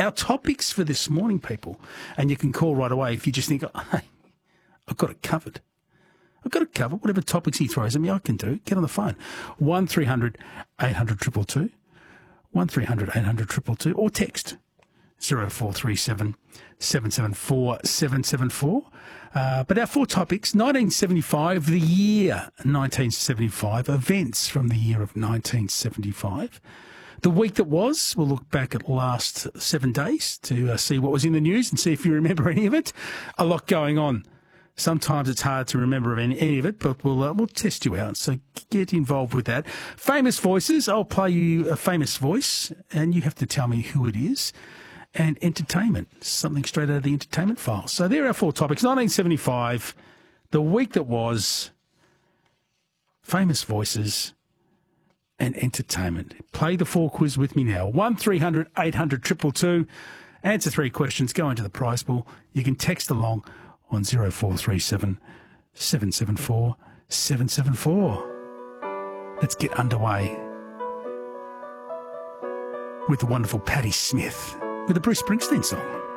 our topics for this morning, people. And you can call right away if you just think, oh, hey, I've got it covered. I've got it covered. Whatever topics he throws at me, I can do. Get on the phone. 1300 800 222. 1300 800 222. Or text 0437 774 774. But our 4 topics, 1975, the year 1975, events from the year of 1975. The week that was, we'll look back at the last 7 days to see what was in the news and see if you remember any of it. A lot going on. Sometimes it's hard to remember any of it, but we'll test you out. So get involved with that. Famous voices. I'll play you a famous voice, and you have to tell me who it is. And entertainment, something straight out of the entertainment file. So there are our 4 topics. 1975, the week that was, famous voices, and entertainment. Play the 4 quiz with me now. 1300 800 222. Answer 3 questions. Go into the prize pool. You can text along on 0437 774 774. Let's get underway with the wonderful Patti Smith with a Bruce Springsteen song.